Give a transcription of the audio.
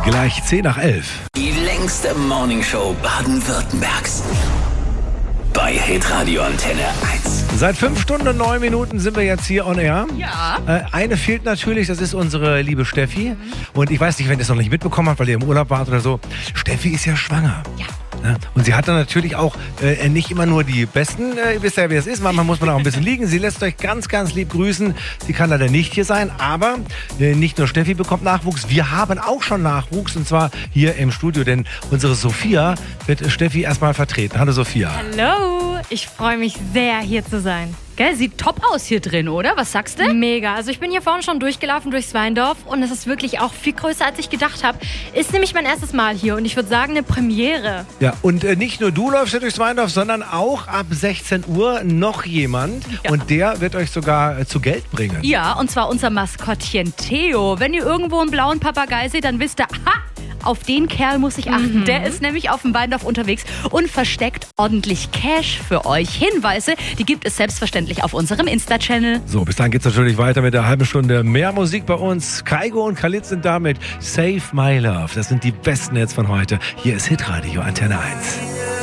Gleich 10 nach 11. Die längste Morningshow Baden-Württembergs. Bei Hitradio Antenne 1. Seit 5 Stunden und 9 Minuten sind wir jetzt hier on air. Ja. Eine fehlt natürlich, das ist unsere liebe Steffi. Und ich weiß nicht, wenn ihr es noch nicht mitbekommen habt, weil ihr im Urlaub wart oder so. Steffi ist ja schwanger. Ja. Und sie hat dann natürlich auch nicht immer nur die besten, ihr wisst ja, wie es ist, manchmal muss man auch ein bisschen liegen. Sie lässt euch ganz, ganz lieb grüßen. Sie kann leider nicht hier sein, aber nicht nur Steffi bekommt Nachwuchs, wir haben auch schon Nachwuchs und zwar hier im Studio, denn unsere Sophia wird Steffi erstmal vertreten. Hallo Sophia. Hallo, ich freue mich sehr, hier zu sein. Gell, sieht top aus hier drin, oder? Was sagst du? Mega. Also ich bin hier vorhin schon durchgelaufen durchs Weindorf und es ist wirklich auch viel größer, als ich gedacht habe. Ist nämlich mein erstes Mal hier und ich würde sagen, eine Premiere. Ja, und nicht nur du läufst hier durchs Weindorf, sondern auch ab 16 Uhr noch jemand. Ja. Und der wird euch sogar zu Geld bringen. Ja, und zwar unser Maskottchen Theo. Wenn ihr irgendwo einen blauen Papagei seht, dann wisst ihr, auf den Kerl muss ich achten. Der ist nämlich auf dem Weindorf unterwegs und versteckt ordentlich Cash für euch. Hinweise, die gibt es selbstverständlich auf unserem Insta-Channel. So, bis dann geht's natürlich weiter mit der halben Stunde mehr Musik bei uns. Kaigo und Khalid sind da mit Save My Love. Das sind die besten Hits von heute. Hier ist Hitradio Antenne 1.